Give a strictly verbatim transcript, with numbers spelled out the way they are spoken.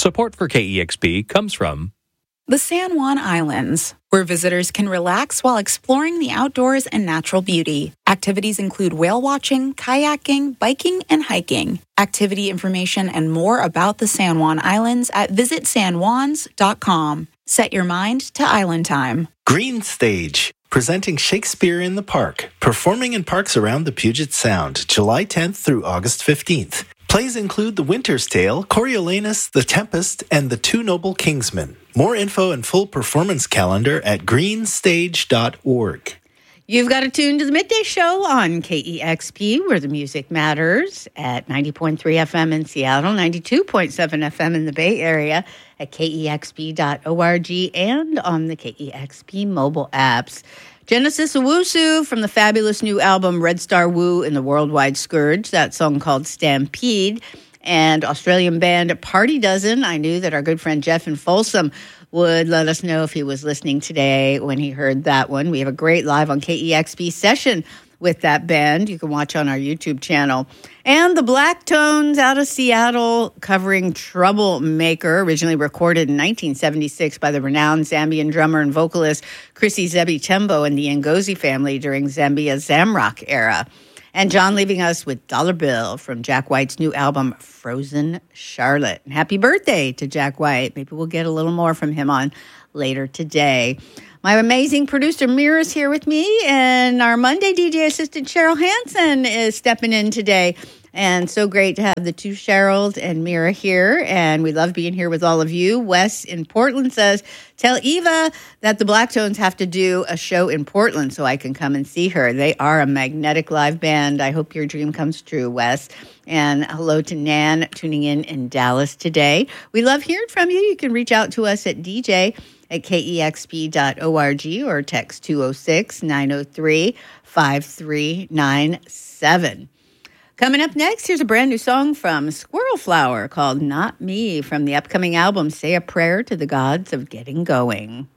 Support for K E X P comes from the San Juan Islands, where visitors can relax while exploring the outdoors and natural beauty. Activities include whale watching, kayaking, biking, and hiking. Activity information and more about the San Juan Islands at visit san juans dot com. Set your mind to island time. Green Stage, presenting Shakespeare in the Park, performing in parks around the Puget Sound, July tenth through August fifteenth. Plays include The Winter's Tale, Coriolanus, The Tempest, and The Two Noble Kingsmen. More info and full performance calendar at green stage dot org. You've got to tune to the Midday Show on K E X P, where the music matters, at ninety point three F M in Seattle, ninety-two point seven F M in the Bay Area, at K E X P dot org, and on the K E X P mobile apps. Genesis Owusu from the fabulous new album Red Star Woo and the Worldwide Scourge, that song called Stampede, and Australian band Party Dozen. I knew that our good friend Jeff in Folsom would let us know if he was listening today when he heard that one. We have a great live on K E X P session with that band. You can watch on our YouTube channel. And the Black Tones out of Seattle covering Troublemaker, originally recorded in nineteen seventy-six by the renowned Zambian drummer and vocalist Chrissy Zebi Tembo and the Ngozi family during Zambia's Zamrock era. And John leaving us with Dollar Bill from Jack White's new album, Frozen Charlotte. And happy birthday to Jack White. Maybe we'll get a little more from him on later today. My amazing producer, Mira's here with me, and our Monday D J assistant, Cheryl Hansen, is stepping in today. And so great to have the two Cheryls and Mira here, and we love being here with all of you. Wes in Portland says, tell Eva that the Black Tones have to do a show in Portland so I can come and see her. They are a magnetic live band. I hope your dream comes true, Wes. And hello to Nan tuning in in Dallas today. We love hearing from you. You can reach out to us at D J at K E X P dot org or text two oh six, nine oh three, five three nine seven. Coming up next, here's a brand new song from Squirrel Flower called Not Me from the upcoming album Say a Prayer to the Gods of Getting Going.